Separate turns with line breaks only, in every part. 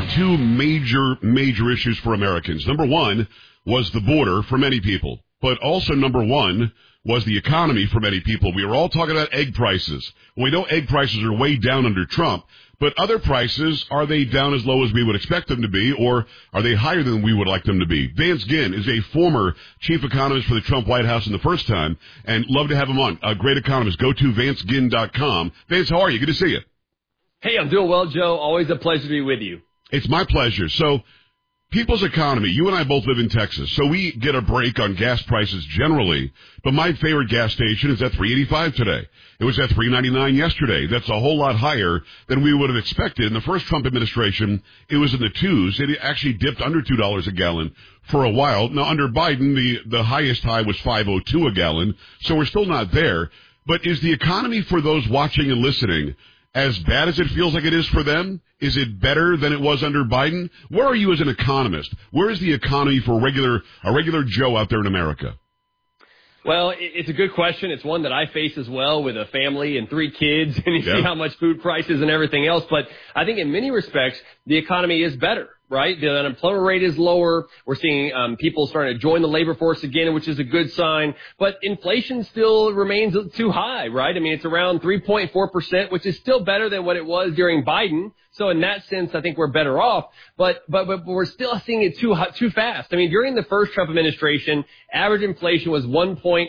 were two major issues for Americans. Number one was the border for many people, but also number one was the economy for many people. We were all talking about egg prices. We know egg prices are way down under Trump, but other prices, are they down as low as we would expect them to be, or are they higher than we would like them to be? Vance Ginn is a former chief economist for the Trump White House in the first time, and love to have him on. A great economist. Go to VanceGinn.com. Vance, how are you? Good to see you.
Hey, I'm doing well, Joe. Always a pleasure to be with you.
It's my pleasure. So, people's economy, you and I both live in Texas, so we get a break on gas prices generally, but my favorite gas station is at $3.85 today. It was at $3.99 yesterday. That's a whole lot higher than we would have expected. In the first Trump administration, it was in the twos. It actually dipped under $2 a gallon for a while. Now, under Biden, the highest high was $5.02 a gallon, so we're still not there. But is the economy for those watching and listening as bad as it feels like it is for them? Is it better than it was under Biden? Where are you as an economist? Where is the economy for a regular Joe out there in America?
Well, it's a good question. It's one that I face as well with a family and 3 kids, and you see how much food prices and everything else. But I think in many respects, the economy is better, right? The unemployment rate is lower. We're seeing people starting to join the labor force again, which is a good sign. But inflation still remains too high, right? I mean, it's around 3.4%, which is still better than what it was during Biden. So in that sense, I think we're better off, but we're still seeing it too fast. I mean, during the first Trump administration, average inflation was 1.8%.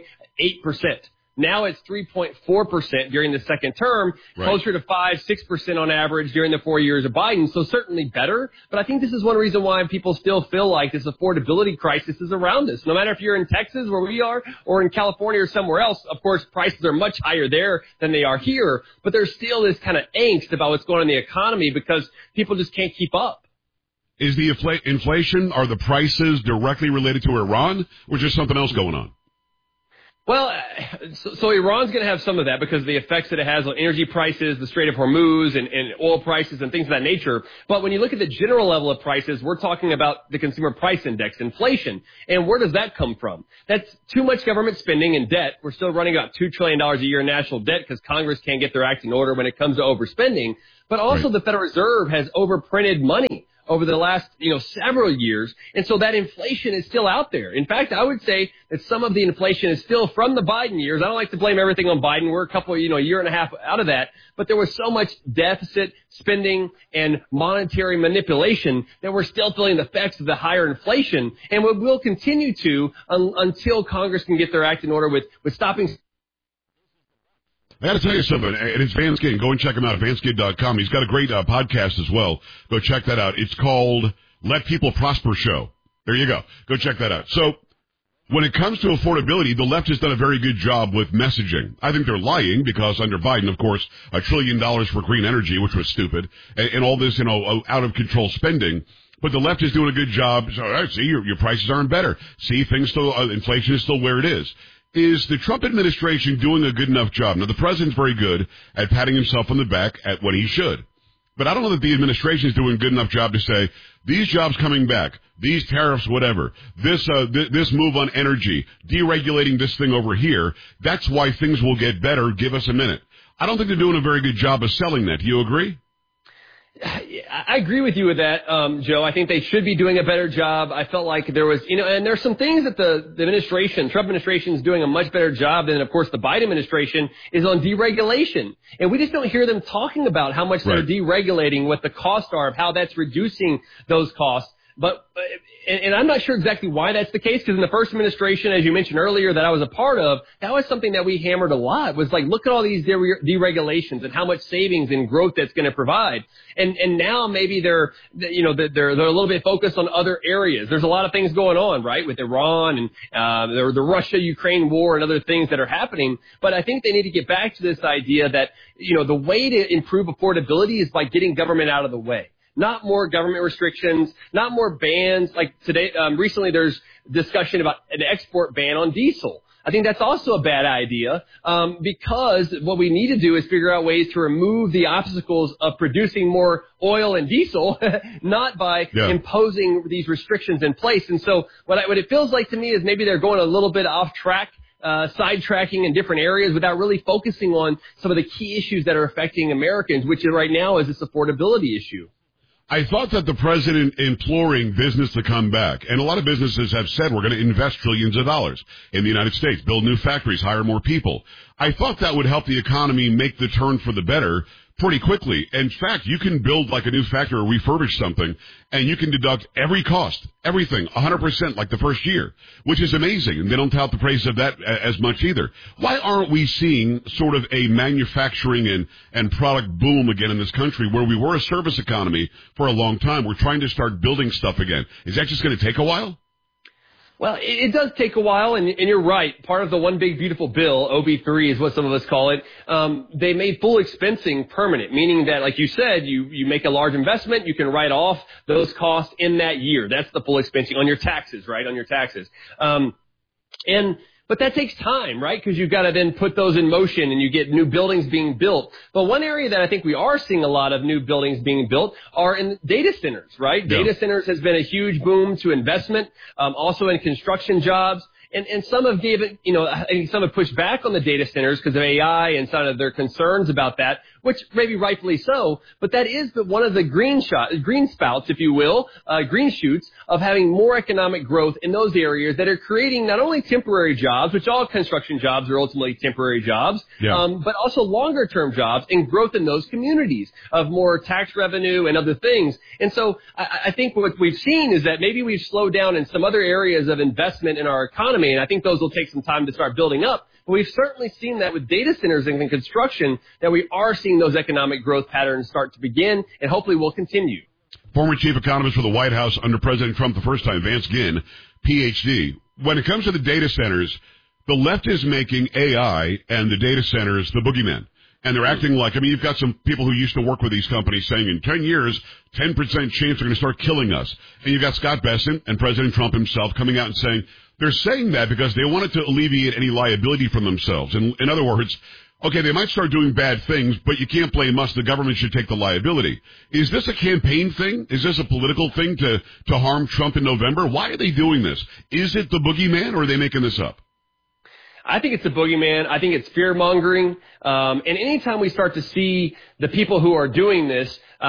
Now it's 3.4% during the second term, closer to 5-6% on average during the 4 years of Biden. So certainly better. But I think this is one reason why people still feel like this affordability crisis is around us. No matter if you're in Texas, where we are, or in California or somewhere else, of course, prices are much higher there than they are here. But there's still this kind of angst about what's going on in the economy because people just can't keep up.
Is the inflation, are the prices directly related to Iran, or is there something else going on?
Well, so Iran's going to have some of that because of the effects that it has on energy prices, the Strait of Hormuz, and oil prices and things of that nature. But when you look at the general level of prices, we're talking about the consumer price index, inflation. And where does that come from? That's too much government spending and debt. We're still running about $2 trillion a year in national debt because Congress can't get their act in order when it comes to overspending. But also the Federal Reserve has overprinted money over the last, several years. And so that inflation is still out there. In fact, I would say that some of the inflation is still from the Biden years. I don't like to blame everything on Biden. We're a year and a half out of that. But there was so much deficit spending and monetary manipulation that we're still feeling the effects of the higher inflation. And we will continue to until Congress can get their act in order with stopping.
I got to tell you something, and it's Vance Ginn. Go and check him out at VanceGinn.com. He's got a great podcast as well. Go check that out. It's called Let People Prosper Show. There you go. Go check that out. So when it comes to affordability, the left has done a very good job with messaging. I think they're lying because under Biden, of course, $1 trillion for green energy, which was stupid, and all this, out of control spending. But the left is doing a good job. So, see, your prices aren't better. See, inflation is still where it is. Is the Trump administration doing a good enough job? Now, the president's very good at patting himself on the back at what he should. But I don't know that the administration is doing a good enough job to say, these jobs coming back, these tariffs, whatever, this move on energy, deregulating this thing over here, that's why things will get better. Give us a minute. I don't think they're doing a very good job of selling that. Do you agree?
I agree with you with that, Joe. I think they should be doing a better job. I felt like there was, and there's some things that the Trump administration is doing a much better job than, of course, the Biden administration is on deregulation. And we just don't hear them talking about how much they're deregulating, what the costs are, of how that's reducing those costs. But and I'm not sure exactly why that's the case, because in the first administration, as you mentioned earlier, that I was a part of, that was something that we hammered a lot, was like, look at all these deregulations and how much savings and growth that's going to provide. And now maybe they're a little bit focused on other areas. There's a lot of things going on, right, with Iran and the Russia-Ukraine war and other things that are happening. But I think they need to get back to this idea that, the way to improve affordability is by getting government out of the way. Not more government restrictions, not more bans. Like today, recently there's discussion about an export ban on diesel. I think that's also a bad idea, because what we need to do is figure out ways to remove the obstacles of producing more oil and diesel, not by imposing these restrictions in place. And so what it feels like to me is maybe they're going a little bit off track, sidetracking in different areas without really focusing on some of the key issues that are affecting Americans, which right now is this affordability issue.
I thought that the president imploring business to come back, and a lot of businesses have said we're going to invest trillions of dollars in the United States, build new factories, hire more people. I thought that would help the economy make the turn for the better pretty quickly. In fact, you can build like a new factory or refurbish something, and you can deduct every cost, everything, 100% like the first year, which is amazing. And they don't tout the praise of that as much either. Why aren't we seeing sort of a manufacturing and product boom again in this country where we were a service economy for a long time? We're trying to start building stuff again. Is that just going to take a while?
Well, it does take a while, and you're right. Part of the One Big Beautiful Bill, OB3 is what some of us call it, they made full expensing permanent, meaning that, like you said, you make a large investment, you can write off those costs in that year. That's the full expensing on your taxes, right, on your taxes. But that takes time, right? Because you've got to then put those in motion and you get new buildings being built. But one area that I think we are seeing a lot of new buildings being built are in data centers, right? Yeah. Data centers has been a huge boom to investment, also in construction jobs. And some have I think some have pushed back on the data centers because of AI and some of their concerns about that, which maybe rightfully so. But that is one of the green spouts, if you will, green shoots of having more economic growth in those areas that are creating not only temporary jobs, which all construction jobs are ultimately temporary jobs, but also longer term jobs and growth in those communities of more tax revenue and other things. And so I think what we've seen is that maybe we've slowed down in some other areas of investment in our economy. And I think those will take some time to start building up. But we've certainly seen that with data centers and construction, that we are seeing those economic growth patterns start to begin, and hopefully will continue.
Former chief economist for the White House under President Trump the first time, Vance Ginn, Ph.D. When it comes to the data centers, the left is making AI and the data centers the boogeyman. And they're acting like, you've got some people who used to work with these companies saying in 10 years, 10% chance they're going to start killing us. And you've got Scott Bessent and President Trump himself coming out and saying, they're saying that because they wanted to alleviate any liability from themselves. And in other words, okay, they might start doing bad things, but you can't blame us. The government should take the liability. Is this a campaign thing? Is this a political thing to harm Trump in November? Why are they doing this? Is it the boogeyman, or are they making this up?
I think it's a boogeyman. I think it's fear-mongering. And anytime we start to see the people who are doing this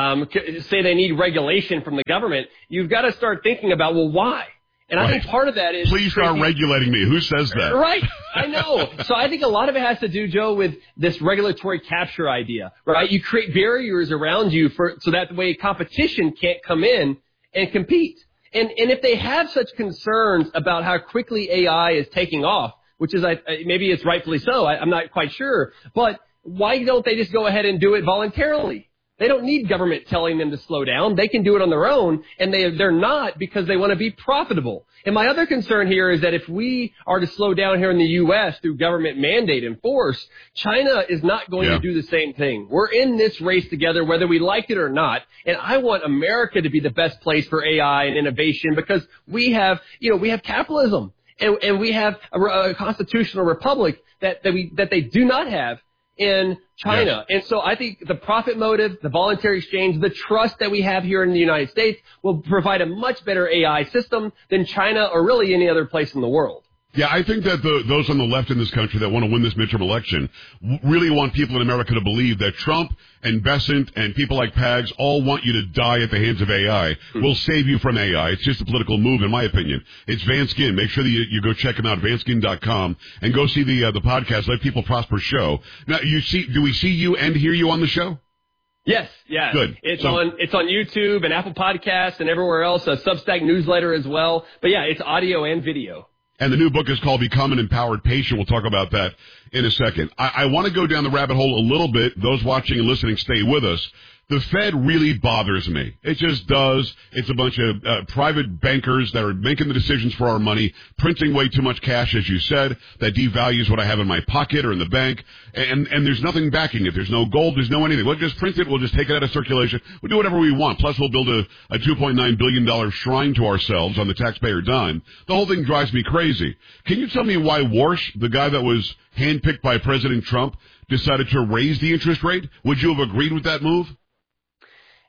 say they need regulation from the government, you've got to start thinking about, well, why? And I think part of that is...
Please start regulating me. Who says that?
Right. I know. So I think a lot of it has to do, Joe, with this regulatory capture idea, right? You create barriers around you so that way competition can't come in and compete. And if they have such concerns about how quickly AI is taking off, which is maybe it's rightfully so, I'm not quite sure, but why don't they just go ahead and do it voluntarily? They don't need government telling them to slow down. They can do it on their own, and they're not because they want to be profitable. And my other concern here is that if we are to slow down here in the U.S. through government mandate and force, China is not going to do the same thing. We're in this race together, whether we like it or not. And I want America to be the best place for AI and innovation because we have capitalism, and we have a constitutional republic that they do not have in China. Yes. And so I think the profit motive, the voluntary exchange, the trust that we have here in the United States will provide a much better AI system than China or really any other place in the world.
Yeah, I think that those on the left in this country that want to win this midterm election really want people in America to believe that Trump and Bessent and people like Pags all want you to die at the hands of AI. We'll save you from AI. It's just a political move, in my opinion. It's Vance Ginn. Make sure that you go check him out, VanceGinn.com, and go see the podcast, Let People Prosper show. Now, do we see you and hear you on the show?
Yes, yeah.
Good.
It's on YouTube and Apple Podcasts and everywhere else, a Substack newsletter as well. But yeah, it's audio and video.
And the new book is called Become an Empowered Patient. We'll talk about that in a second. I want to go down the rabbit hole a little bit. Those watching and listening, stay with us. The Fed really bothers me. It just does. It's a bunch of private bankers that are making the decisions for our money, printing way too much cash, as you said, that devalues what I have in my pocket or in the bank, and there's nothing backing it. There's no gold. There's no anything. We'll just print it. We'll just take it out of circulation. We'll do whatever we want. Plus, we'll build a $2.9 billion shrine to ourselves on the taxpayer dime. The whole thing drives me crazy. Can you tell me why Warsh, the guy that was handpicked by President Trump, decided to raise the interest rate? Would you have agreed with that move?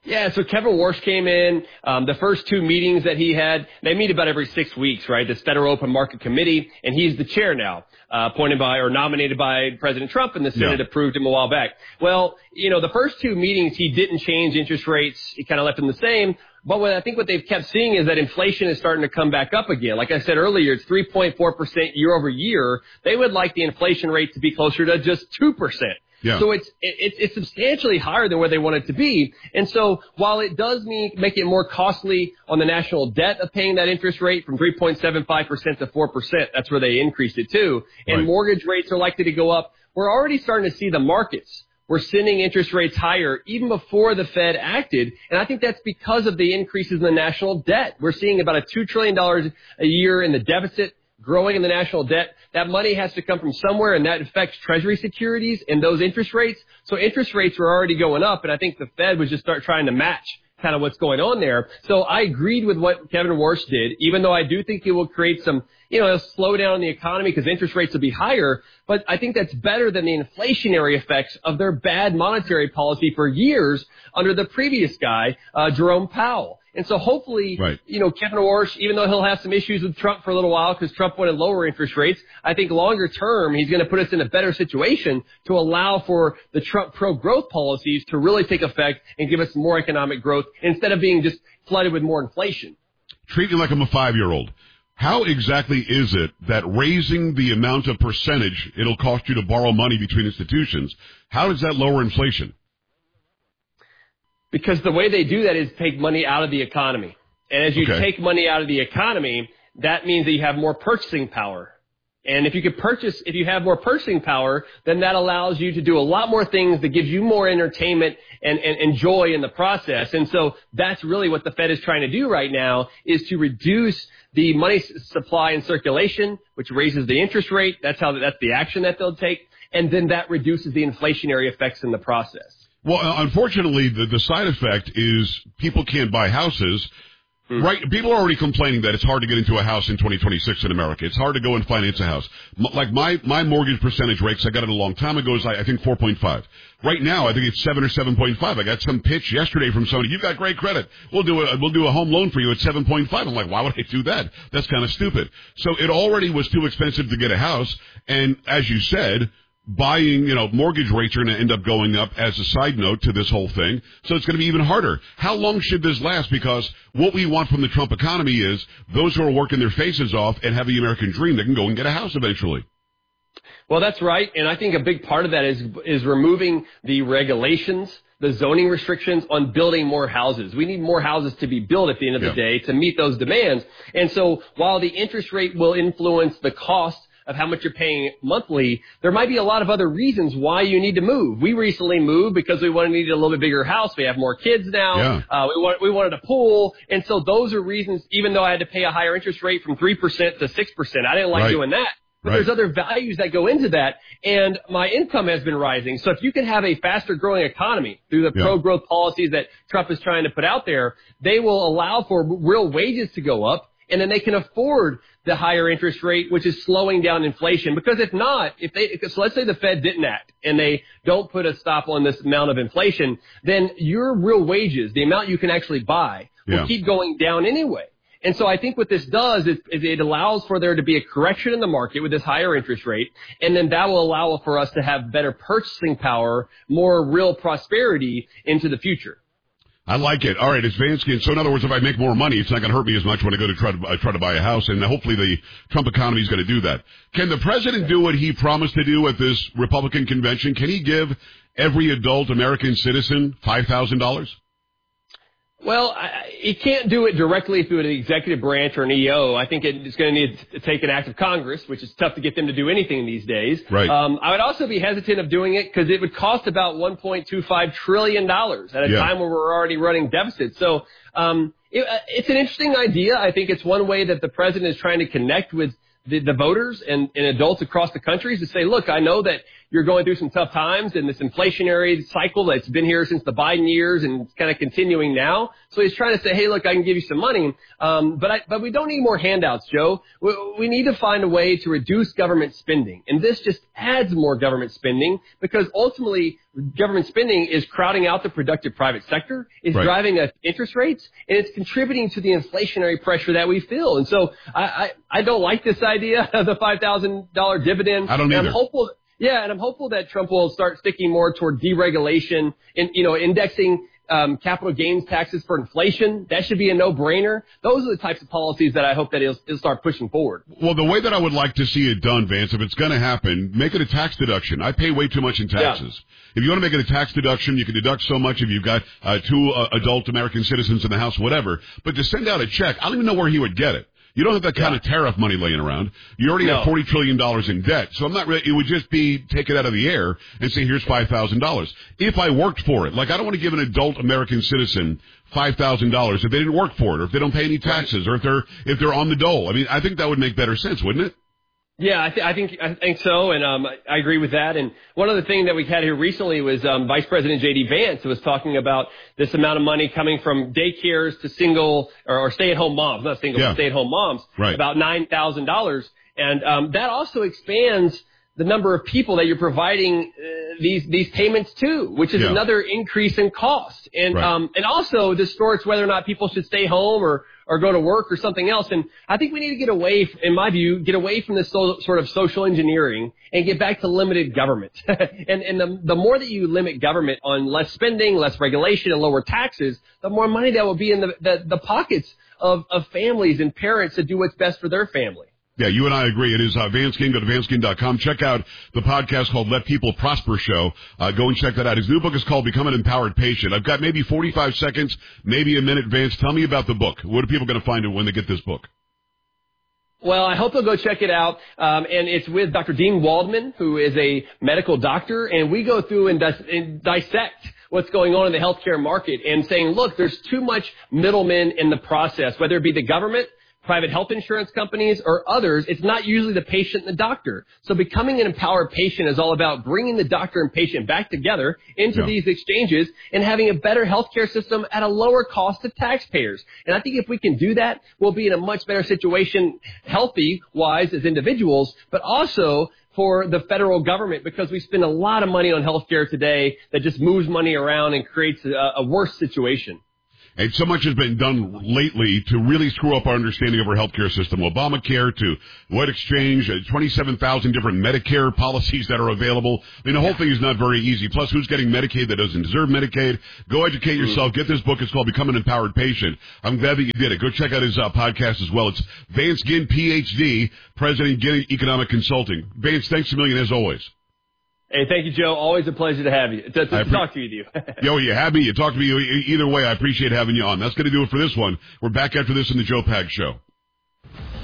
Yeah, so Kevin Warsh came in. The first two meetings that he had, they meet about every 6 weeks, right? This Federal Open Market Committee, and he's the chair now, appointed by or nominated by President Trump, and the Senate approved him a while back. Well, the first two meetings, he didn't change interest rates. He kind of left them the same. But I think what they've kept seeing is that inflation is starting to come back up again. Like I said earlier, it's 3.4% year over year. They would like the inflation rate to be closer to just 2%.
Yeah.
So it's substantially higher than where they want it to be. And so while it does make it more costly on the national debt of paying that interest rate from 3.75% to 4%, that's where they increased it to, and mortgage rates are likely to go up, we're already starting to see the markets. We're sending interest rates higher even before the Fed acted. And I think that's because of the increases in the national debt. We're seeing about a $2 trillion a year in the deficit growing in the national debt. That money has to come from somewhere, and that affects Treasury securities and those interest rates. So interest rates were already going up, and I think the Fed would just start trying to match kind of what's going on there. So I agreed with what Kevin Warsh did, even though I do think it will create some, a slowdown in the economy because interest rates will be higher. But I think that's better than the inflationary effects of their bad monetary policy for years under the previous guy, Jerome Powell. And so hopefully, Kevin Warsh, even though he'll have some issues with Trump for a little while because Trump wanted lower interest rates, I think longer term, he's going to put us in a better situation to allow for the Trump pro-growth policies to really take effect and give us more economic growth instead of being just flooded with more inflation.
Treat me like I'm a 5-year-old. How exactly is it that raising the amount of percentage it'll cost you to borrow money between institutions, how does that lower inflation?
Because the way they do that is take money out of the economy. And as you take money out of the economy, that means that you have more purchasing power. And if you have more purchasing power, then that allows you to do a lot more things that gives you more entertainment and joy in the process. And so that's really what the Fed is trying to do right now, is to reduce the money supply and circulation, which raises the interest rate. That's the action that they'll take. And then that reduces the inflationary effects in the process.
Well, unfortunately, the side effect is people can't buy houses. Right? People are already complaining that it's hard to get into a house in 2026 in America. It's hard to go and finance a house. Like my mortgage percentage rates, I got it a long time ago, is I think 4.5. Right now, I think it's 7 or 7.5. I got some pitch yesterday from somebody. You've got great credit. We'll do a home loan for you at 7.5. I'm like, why would I do that? That's kind of stupid. So it already was too expensive to get a house. And as you said, buying, mortgage rates are going to end up going up as a side note to this whole thing. So it's going to be even harder. How long should this last? Because what we want from the Trump economy is those who are working their faces off and have the American dream, they can go and get a house eventually.
Well, that's right. And I think a big part of that is removing the regulations, the zoning restrictions on building more houses. We need more houses to be built at the end of the day to meet those demands. And so while the interest rate will influence the cost of how much you're paying monthly, there might be a lot of other reasons why you need to move. We recently moved because we needed a little bit bigger house. We have more kids now. We wanted a pool. And so those are reasons, even though I had to pay a higher interest rate from 3% to 6%, I didn't like doing that. But there's other values that go into that, and my income has been rising. So if you can have a faster growing economy through the pro-growth policies that Trump is trying to put out there, they will allow for real wages to go up, and then they can afford the higher interest rate, which is slowing down inflation. Because if not, so let's say the Fed didn't act and they don't put a stop on this amount of inflation, then your real wages, the amount you can actually buy, will keep going down anyway. And so I think what this does is it allows for there to be a correction in the market with this higher interest rate, and then that will allow for us to have better purchasing power, more real prosperity into the future.
I like it. All right, it's Vansky. So in other words, if I make more money, it's not going to hurt me as much when I go to try to buy a house, and hopefully the Trump economy is going to do that. Can the president do what he promised to do at this Republican convention? Can he give every adult American citizen $5,000?
Well, he can't do it directly through the executive branch or an EO. I think it's going to need to take an act of Congress, which is tough to get them to do anything these days.
Right.
I would also be hesitant of doing it because it would cost about $1.25 trillion at a time where we're already running deficits. So it's an interesting idea. I think it's one way that the president is trying to connect with the voters and adults across the country to say, look, I know that you're going through some tough times and this inflationary cycle that's been here since the Biden years and it's kind of continuing now. So he's trying to say, hey, look, I can give you some money. But we don't need more handouts, Joe. We need to find a way to reduce government spending. And this just adds more government spending because ultimately government spending is crowding out the productive private sector, is driving up interest rates, and it's contributing to the inflationary pressure that we feel. And so I don't like this idea of the $5,000 dividend.
I don't either.
And I'm hopeful that Trump will start sticking more toward deregulation and, indexing capital gains taxes for inflation. That should be a no-brainer. Those are the types of policies that I hope that he'll start pushing forward.
Well, the way that I would like to see it done, Vance, if it's going to happen, make it a tax deduction. I pay way too much in taxes. Yeah. If you want to make it a tax deduction, you can deduct so much if you've got two adult American citizens in the house, whatever. But to send out a check, I don't even know where he would get it. You don't have that kind of tariff money laying around. You already have $40 trillion in debt. So I'm not really, it would just be take it out of the air and say, here's $5,000. If I worked for it, like I don't want to give an adult American citizen $5,000 if they didn't work for it, or if they don't pay any taxes, or if they're on the dole. I mean, I think that would make better sense, wouldn't it?
Yeah, I think so, and I agree with that. And one other thing that we had here recently was Vice President J.D. Vance was talking about this amount of money coming from daycares to single or stay-at-home moms, not single, but stay-at-home moms, about $9,000, and that also expands the number of people that you're providing these payments to, which is another increase in cost, and also distorts whether or not people should stay home or go to work or something else. And I think we need to get away, in my view, from this sort of social engineering and get back to limited government. and the more that you limit government on less spending, less regulation, and lower taxes, the more money that will be in the pockets of families and parents to do what's best for their family.
Yeah, you and I agree. It is Vance King. Go to VanceKing.com. Check out the podcast called Let People Prosper Show. Go and check that out. His new book is called Become an Empowered Patient. I've got maybe 45 seconds, maybe a minute. Vance, tell me about the book. What are people going to find when they get this book?
Well, I hope they'll go check it out. And it's with Dr. Dean Waldman, who is a medical doctor. And we go through and dissect what's going on in the healthcare market and saying, look, there's too much middlemen in the process, whether it be the government, private health insurance companies, or others. It's not usually the patient and the doctor. So becoming an empowered patient is all about bringing the doctor and patient back together into these exchanges and having a better healthcare system at a lower cost to taxpayers. And I think if we can do that, we'll be in a much better situation, healthy-wise as individuals, but also for the federal government, because we spend a lot of money on healthcare today that just moves money around and creates a worse situation.
And so much has been done lately to really screw up our understanding of our healthcare system. Obamacare to White Exchange, 27,000 different Medicare policies that are available. I mean, the whole thing is not very easy. Plus, who's getting Medicaid that doesn't deserve Medicaid? Go educate yourself. Get this book. It's called Become an Empowered Patient. I'm glad that you did it. Go check out his podcast as well. It's Vance Ginn, Ph.D., President Ginn Economic Consulting. Vance, thanks a million as always.
Hey, thank you, Joe. Always a pleasure to have you, to talk to you.
Yo, you have me. You talk to me. Either way, I appreciate having you on. That's going to do it for this one. We're back after this in the Joe Pags Show.